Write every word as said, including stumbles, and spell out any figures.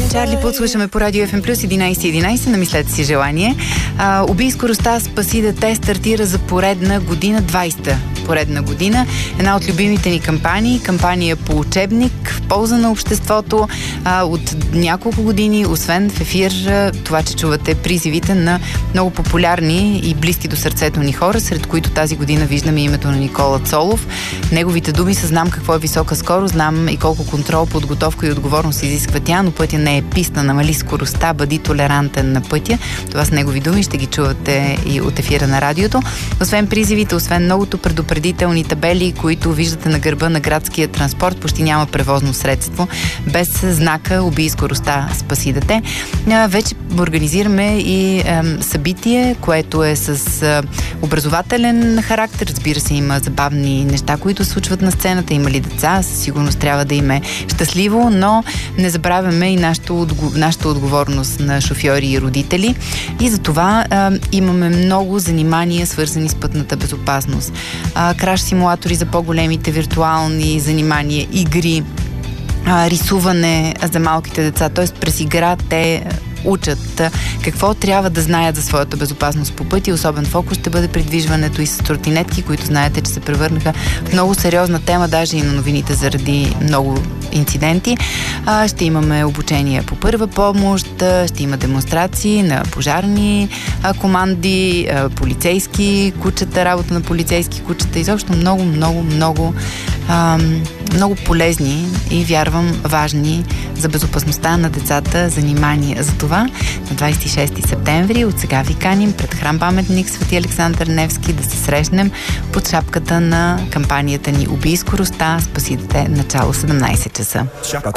Чарли Пут слушаме по радио Еф Ем плюс единайсет единайсет. Намислете си желание. А, Убий скоростта, спаси дете стартира за поредна година, двайсета поредна година. Една от любимите ни кампании, кампания по учебник в полза на обществото. А, от няколко години, освен в ефир, това, че чувате призивите на много популярни и близки до сърцето ни хора, сред които тази година виждаме името на Никола Цолов. Неговите думи са: знам какво е висока скорост, знам и колко контрол, подготовка и отговорност изисква тя, но пътя не е писта, намали скоростта, бъди толерантен на пътя. Това с негови думи, ще ги чувате и от ефира на радиото. Освен призивите, освен многото предупредителни табели, които виждате на гърба на градския транспорт, почти няма превозно средство без знака "Убий скоростта, спаси дете". Вече организираме и е, събитие, което е с е, образователен характер. Разбира се, има забавни неща, които се случват на сцената. Има ли деца? Със сигурност трябва да им е щастливо, но не забравяме и нашата, нашата отговорност на шофьори и родители. И за това а, имаме много занимания, свързани с пътната безопасност. А, краш симулатори за по-големите, виртуални занимания, игри, а, рисуване за малките деца. Т.е. през игра те учат какво трябва да знаят за своята безопасност по пътя. Особен фокус ще бъде придвижването и с тротинетки, които знаете, че се превърнаха в много сериозна тема, даже и на новините заради много инциденти. А, ще имаме обучение по първа помощ, ще има демонстрации на пожарни а, команди, а, полицейски кучета, работа на полицейски кучета. Изобщо много, много, много а, много полезни и, вярвам, важни за безопасността на децата занимания. За това на двайсет и шести септември от сега ви каним пред храм паметник Свети Александър Невски да се срещнем под шапката на кампанията ни "Убий скоростта, спаси дете", начало седемнайсет часа.